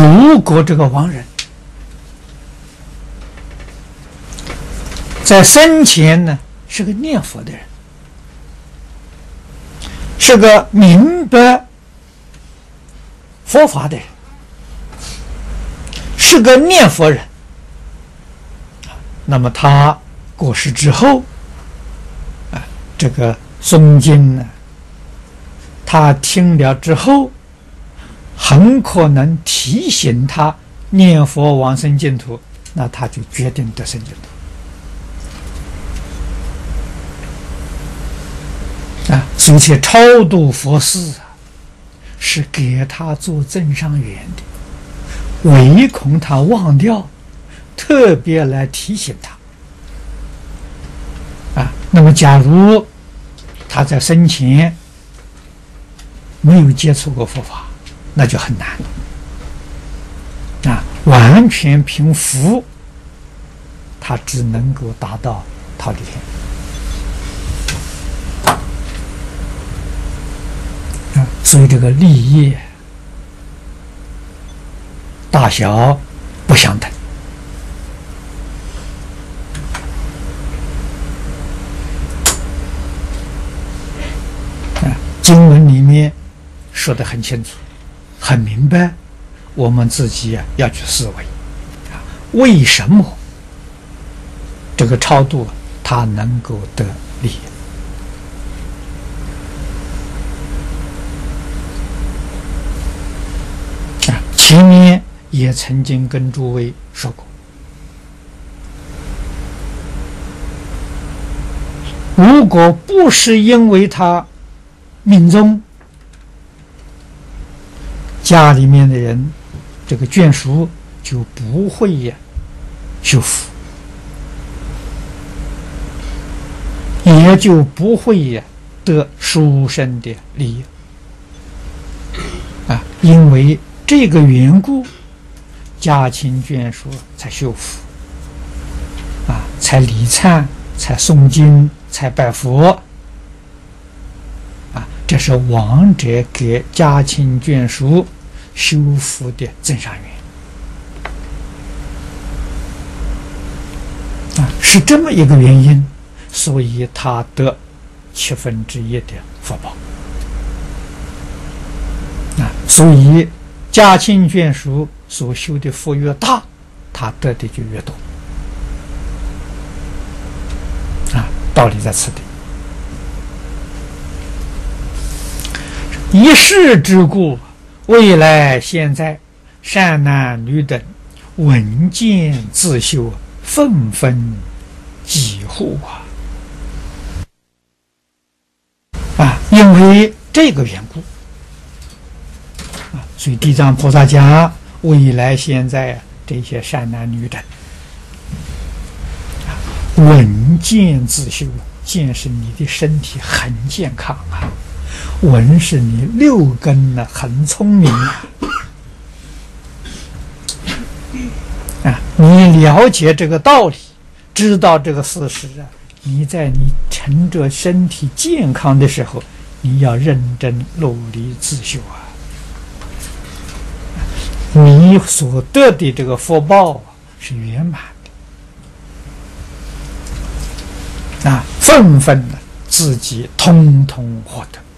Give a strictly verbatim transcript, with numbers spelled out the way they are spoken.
如果这个亡人在生前呢是个念佛的人，是个明白佛法的人，是个念佛人，那么他过世之后啊，这个诵经呢，他听了之后很可能提醒他念佛往生净土，那他就决定得生净土啊。所以且超度佛事啊，是给他做增上缘的，唯恐他忘掉，特别来提醒他啊。那么假如他在生前没有接触过佛法，那就很难啊！完全凭福，他只能够达到桃李天啊！所以这个利益大小不相等啊！经文里面说得很清楚，很明白，我们自己啊要去思维啊，为什么这个超度它能够得利益啊？前面也曾经跟诸位说过，如果不是因为他命中家里面的人这个眷属就不会呀修福，也就不会呀得殊胜的利益啊！因为这个缘故，家亲眷属才修福啊，才礼忏，才诵经，才拜佛啊！这是亡者给家亲眷属修福的增上缘啊，是这么一个原因，所以他得七分之一的福报啊。所以家亲眷属所修的福越大，他得的就越多啊。道理在此地。一世之故，未来现在善男女等闻见自修，纷纷疾护啊！啊，因为这个缘故啊，所以地藏菩萨讲，未来现在这些善男女等啊，闻见自修，见是你的身体很健康啊，闻是你六根呢很聪明啊。啊，你了解这个道理，知道这个事实啊，你在你趁着身体健康的时候，你要认真努力自修啊。你所得的这个福报啊，是圆满的啊，纷纷的自己通通获得。